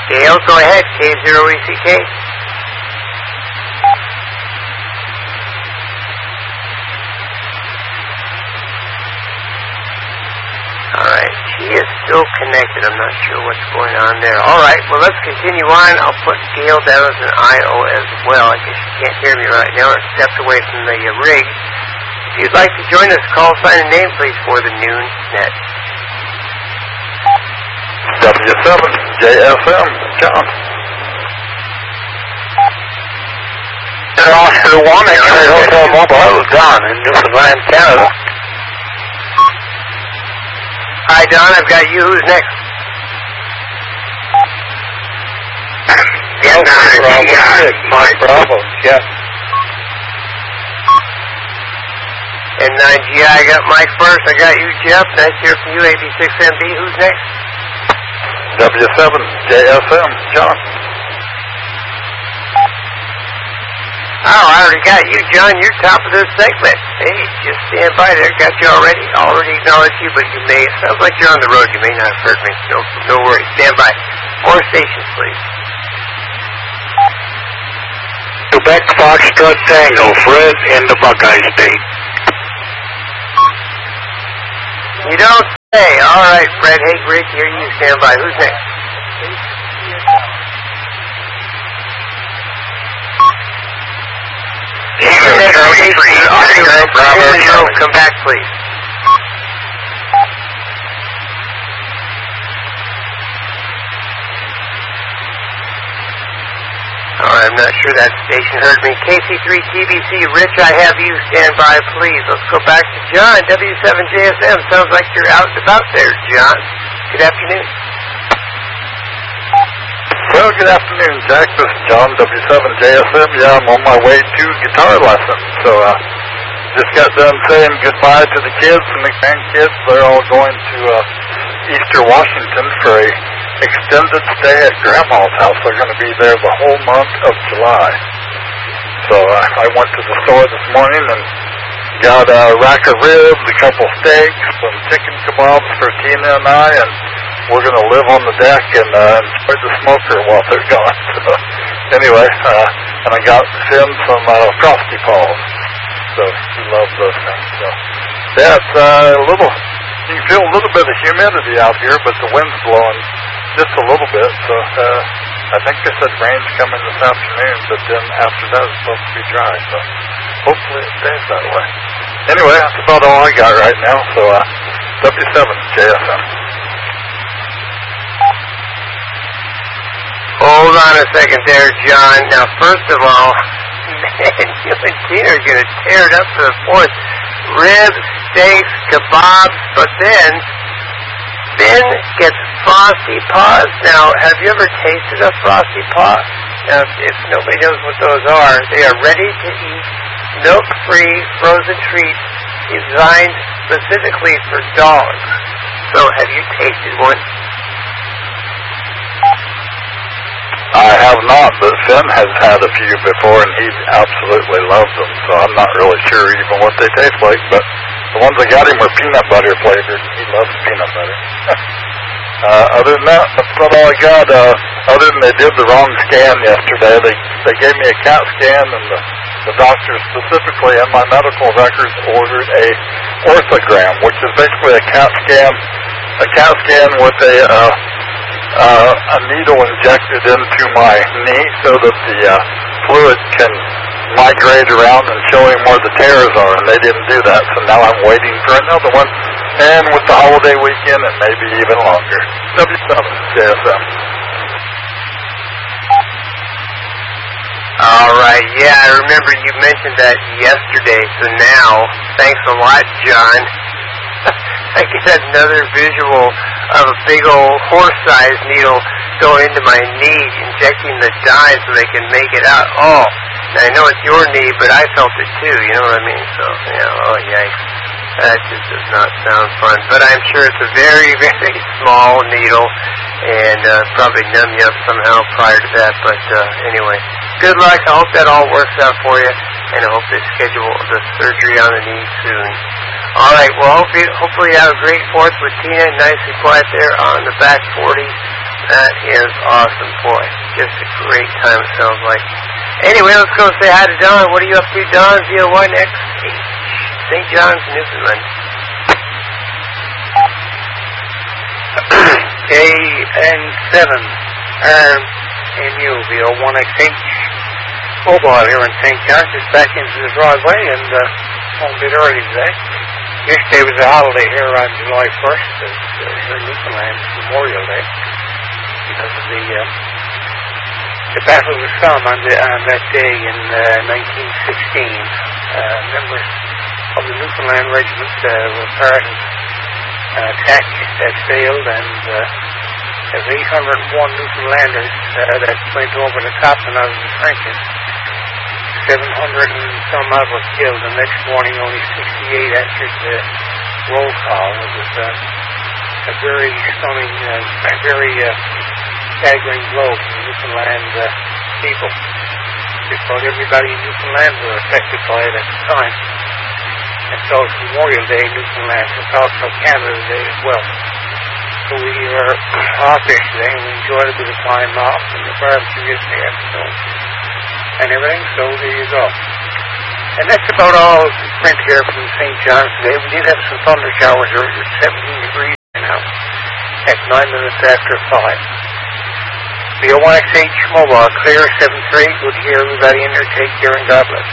Gale, go ahead. K0ECK. Alright, she is still connected. I'm not sure what's going on there. Alright, well, let's continue on. I'll put Gale down as an IO as well. I guess you can't hear me right now. I stepped away from the rig. If you'd like to join us, call sign and name, please, for the noon net. W7JFM, John. Oscar 1 at Charlie Hotel Mobile, Don in Newfoundland, Canada. Hi, Don. I've got you. Who's next? Mike Bravo, yeah. And 9GI, I got Mike first. I got you, Jeff. Nice to hear from you, AB6MD. Who's next? W7JFM, John. Oh, I already got you, John. You're top of this segment. Hey, just stand by there. Got you already. Already acknowledged you, but you may. Sounds like you're on the road. You may not have heard me. No worries. Stand by. More stations, please. Quebec Foxtrot Tango, Fred in the Buckeye State. You don't say. All right, Fred. Hey, great to hear you. Stand by. Who's next? Come back, please. I'm not sure that station heard me. KC3TBC, Rich, I have you. Stand by, please. Let's go back to John, W7JSM. Sounds like you're out and about there, John. Good afternoon. Well, good afternoon, Jack. This is John, W7JSM. Yeah, I'm on my way to guitar lessons. So, just got done saying goodbye to the kids and the grandkids. They're all going to Easter Washington for a extended stay at Grandma's house. They're going to be there the whole month of July. So, I went to the store this morning and got a rack of ribs, a couple steaks, some chicken kebabs for Tina and I, and we're going to live on the deck and enjoy the smoker while they're gone. So, anyway, and I got Finn some Frosty Paws. So he loves those things. So, yeah, it's a little, you can feel a little bit of humidity out here, but the wind's blowing just a little bit. So I think they said rain's coming this afternoon, but then after that it's supposed to be dry. So hopefully it stays that way. Anyway, that's about all I got right now. So W7JFM. Hold on a second there, John. Now, first of all, man, you and Tina are going to tear it up to the fourth. Ribs, steaks, kebabs, but then Finn gets Frosty Paws. Now, have you ever tasted a Frosty Paw? Now, if nobody knows what those are, they are ready-to-eat, milk-free, frozen treats designed specifically for dogs. So, have you tasted one? I have not, but Finn has had a few before, and he absolutely loves them, so I'm not really sure even what they taste like, but the ones I got him were peanut butter flavored. He loves peanut butter. Other than that, that's about all I got. Other than they did the wrong scan yesterday. They gave me a CAT scan, and the doctor specifically in my medical records ordered a orthogram, which is basically a CAT scan with a needle injected into my knee so that the fluid can migrate around and show him where the tears are, and they didn't do that, so now I'm waiting for another one, and with the holiday weekend, it may be even longer. W7JSM. All right, yeah, I remember you mentioned that yesterday, so now, thanks a lot, John. I get another visual of a big old horse-sized needle going into my knee, injecting the dye so they can make it out. Oh, now I know it's your knee, but I felt it too, you know what I mean? So, yeah, oh, yikes. That just does not sound fun. But I'm sure it's a very, very small needle, and probably numb you up somehow prior to that. But anyway, good luck. I hope that all works out for you, and I hope they schedule the surgery on the knee soon. All right, well, hopefully you have a great 4th with Tina. Nice and quiet there on the back 40. That is awesome, boy. Just a great time, it sounds like. Anyway, let's go say hi to Don. What are you up to, Don? Via 1XH, St. John's, Newfoundland. KN7, RMU, via 1XH. Mobile here in St. John's is back into the driveway and home a bit early today. Yesterday was a holiday here on July 1st, here in Newfoundland, Memorial Day, because of the Battle of the Somme on that day in 1916. Members of the Newfoundland Regiment were part of an attack that failed, and there was 801 Newfoundlanders that went over the top and out of the trenches. 700 and some odd were killed. The next morning, only 68 entered the roll call. It was a very stunning, very staggering blow for the Newfoundland people. Because everybody in Newfoundland were affected by it at the time. And so it's Memorial Day in Newfoundland. It's also Canada Day as well. So we were off yesterday and we enjoyed a bit of time off and the barbecue yesterday afternoon and everything, so there you go. And that's about all the print here from St. John's today. We did have some thunder showers earlier, 17 degrees now, at 9 minutes after 5. The 1XH mobile, clear 7-3. Good to hear everybody in there. Take care and God bless.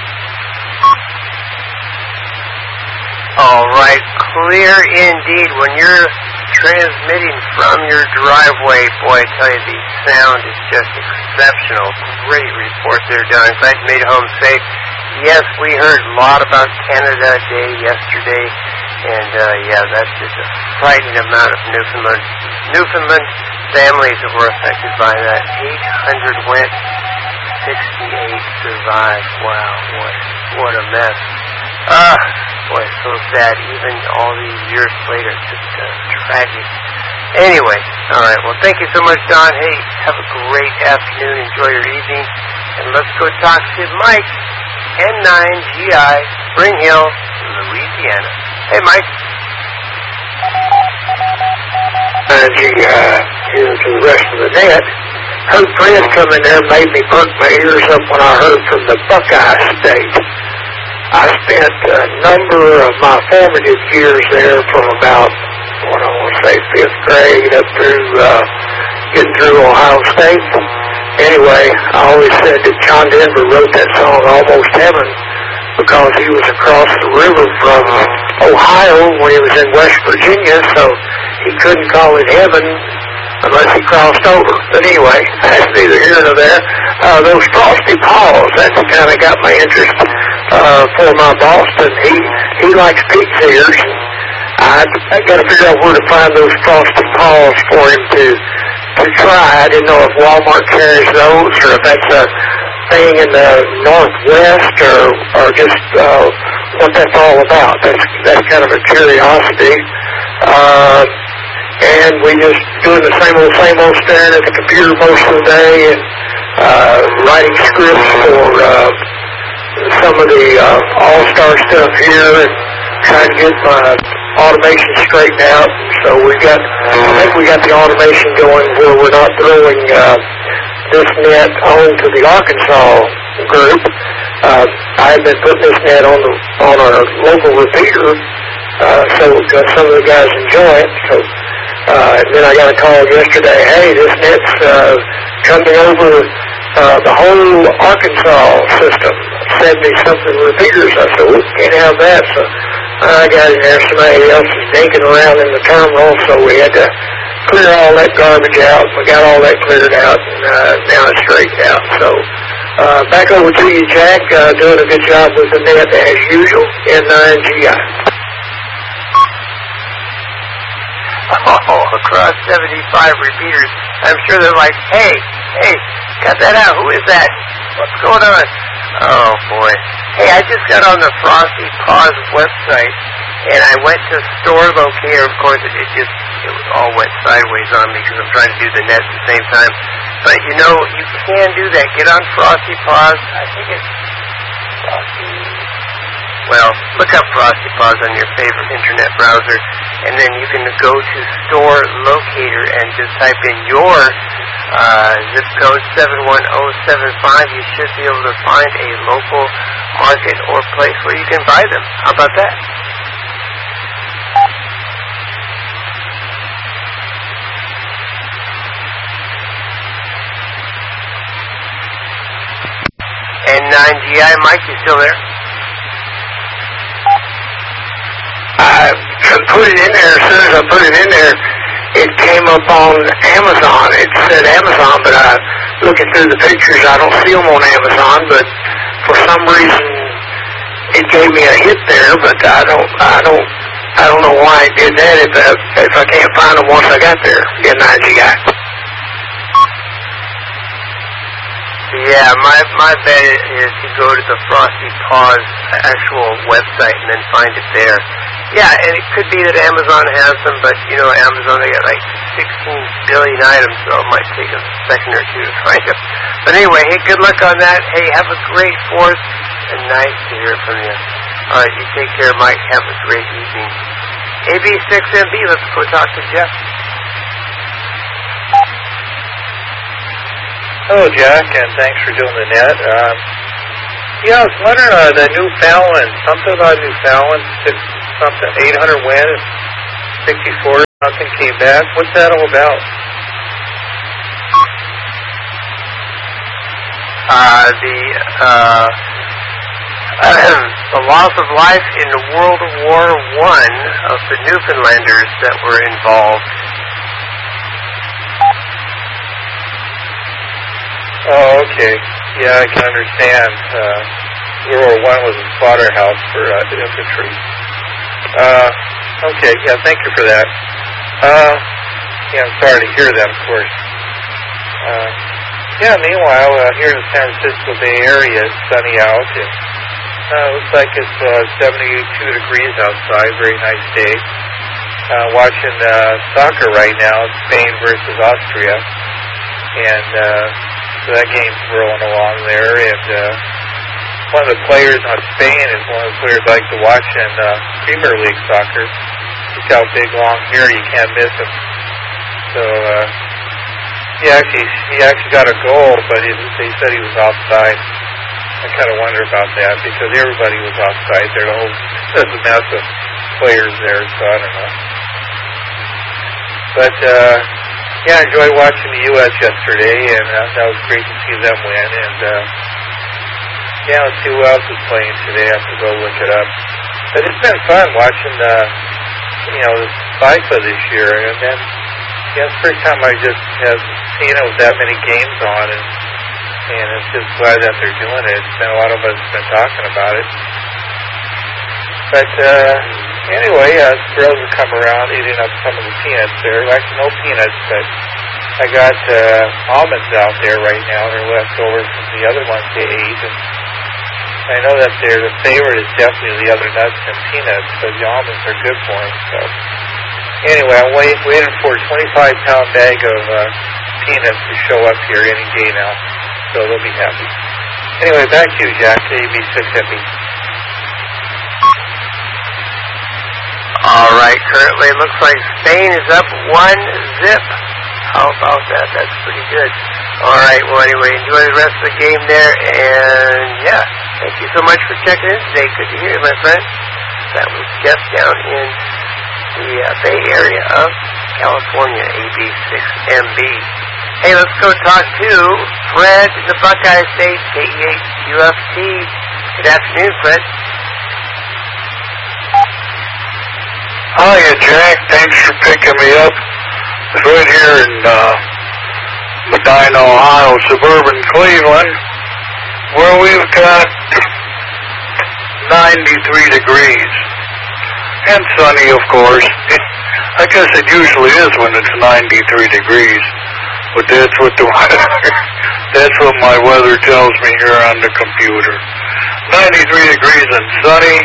All right, clear indeed. When you're transmitting from your driveway, boy, I tell you, the sound is just exceptional. Great report there, Don. Glad you made it home safe. Yes, we heard a lot about Canada Day yesterday, and yeah, that's just a frightening amount of Newfoundland families that were affected by that. 800 went, 68 survived. Wow, boy, what a mess. Boy, so sad. Even all these years later, just tragic. Anyway, all right. Well, thank you so much, Don. Hey, have a great afternoon. Enjoy your evening. And let's go talk to Mike, N9GI, Spring Hill, Louisiana. Hey, Mike. Here to the rest of the net. Heard Fred come in there, made me perk my ears up when I heard from the Buckeye State. I spent a number of my formative years there from about, what I want to say, 5th grade up through getting through Ohio State. Anyway, I always said that John Denver wrote that song, Almost Heaven, because he was across the river from Ohio when he was in West Virginia, so he couldn't call it heaven unless he crossed over. But anyway, that's neither here nor there. Those Frosty Paws, that's kind of got my interest for my Boston. He likes pizza ears. I got to figure out where to find those Frosty Paws for him to try. I didn't know if Walmart carries those or if that's a thing in the Northwest or just what that's all about. That's kind of a curiosity. And we just doing the same old, staring at the computer most of the day and writing scripts for some of the all-star stuff here and trying to get my automation straightened out. So I think we got the automation going where we're not throwing this net onto the Arkansas group. I've been putting this net on our local repeater, so some of the guys enjoy it. So, and then I got a call yesterday, hey, this net's coming over the whole Arkansas system, 70-something repeaters. I said, we can't have that. So I got in there, somebody else was dinking around in the terminal, so we had to clear all that garbage out. We got all that cleared out, and now it's straightened out. So back over to you, Jack, doing a good job with the net as usual, N9GI. Oh, across 75 repeaters. I'm sure they're like, hey, cut that out. Who is that? What's going on? Oh, boy. Hey, I just got on the Frosty Paws website, and I went to Store Locator. Of course, it was all went sideways on me because I'm trying to do the net at the same time. But, you know, you can do that. Get on Frosty Paws. I think it's Frosty well, look up Frosty Paws on your favorite internet browser, and then you can go to Store Locator and just type in your zip code 71075. You should be able to find a local market or place where you can buy them. How about that? And 9GI, Mike, you still there? I put it in there. As soon as I put it in there, it came up on Amazon. It said Amazon, but looking through the pictures, I don't see them on Amazon. But for some reason, it gave me a hit there. But I don't know why it did that. If I can't find them once I got there in 9GI. Yeah, my bet is to go to the Frosty Paws actual website and then find it there. Yeah, and it could be that Amazon has them, but, you know, Amazon, they got like 16 billion items, so it might take a second or two to find them. But anyway, hey, good luck on that. Hey, have a great 4th, and nice to hear from you. All right, you take care, Mike. Have a great evening. AB6MB, let's go talk to Jeff. Hello, Jack, and thanks for doing the net. Yeah, I was wondering, the Newfoundland, something about Newfoundland, 800 win, 64, something came back. What's that all about? The loss of life in World War I of the Newfoundlanders that were involved. Oh, okay. Yeah, I can understand. World War I was a slaughterhouse for the infantry. Okay, yeah, thank you for that. Yeah, I'm sorry to hear that, of course. Yeah, meanwhile, here in the San Francisco Bay Area, it's sunny out, and looks like it's 72 degrees outside, very nice day. Watching soccer right now, Spain versus Austria, and so that game's rolling along there, and one of the players on Spain is one of the players I like to watch in Premier League soccer. He's got big, long hair, you can't miss him. So he actually got a goal, but they said he was offside. I kind of wonder about that, because everybody was offside there. There's a mess of players there, so I don't know. But yeah, I enjoyed watching the U.S. yesterday, and that was great to see them win. And yeah, let's see who else is playing today. I have to go look it up. But it's been fun watching the FIFA this year, and then yeah, it's the first time I just have seen it with that many games on, and it's just glad that they're doing it. And a lot of us have been talking about it. But anyway, girls have come around eating up some of the peanuts there. Actually, no peanuts, but I got almonds out there right now. They're left over from the other ones they ate. And I know that the favorite is definitely the other nuts and peanuts, but the almonds are good for them. So anyway, I'm waiting for a 25-pound bag of peanuts to show up here any day now. So they'll be happy. Anyway, back to you, Jack, AB6MB. All right, currently it looks like Spain is up 1-0. How about that? That's pretty good. All right, well, anyway, enjoy the rest of the game there, and yeah, thank you so much for checking in today. Good to hear you, my friend. That was Jeff down in the Bay Area of California, AB6MB. Hey, let's go talk to Fred in the Buckeye State, KEH-UFT. Good afternoon, Fred. Hiya, Jack. Thanks for picking me up. It's right here in Medina, Ohio, suburban Cleveland, where we've got 93 degrees. And sunny, of course. I guess it usually is when it's 93 degrees. But that's what my weather tells me here on the computer. 93 degrees and sunny.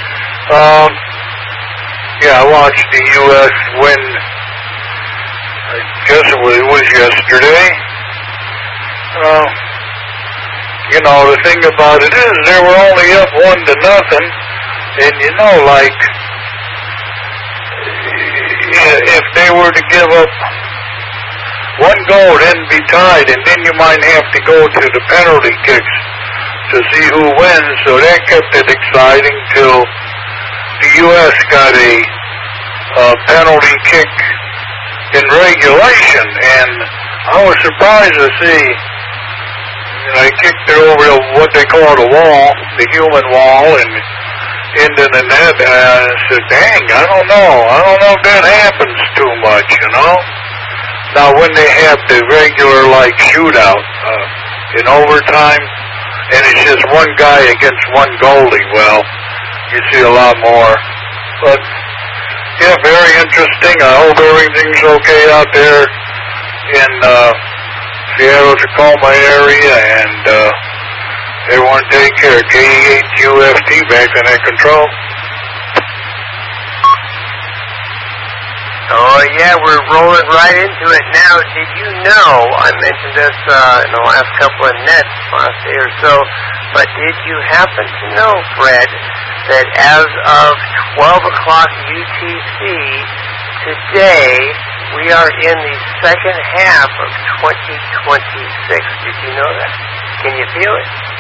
Yeah, I watched the U.S. win, I guess it was yesterday. The thing about it is they were only up 1-0, And you know, like, if they were to give up one goal, then be tied, and then you might have to go to the penalty kicks to see who wins. So that kept it exciting till the U.S. got a penalty kick in regulation, and I was surprised to see they kicked it over to what they call the wall, the human wall, and into the net. And I said, dang, I don't know if that happens too much, you know. Now when they have the regular like shootout in overtime, and it's just one guy against one goalie, well, you see a lot more. But yeah, very interesting. I hope everything's okay out there in Seattle-Tacoma area, and everyone take care. KHUFT back in their control. Oh, yeah, we're rolling right into it now. Did you know, I mentioned this in the last couple of nets, last day or so, but did you happen to know, Fred, that as of 12 o'clock UTC today, we are in the second half of 2026? Did you know that? Can you feel it?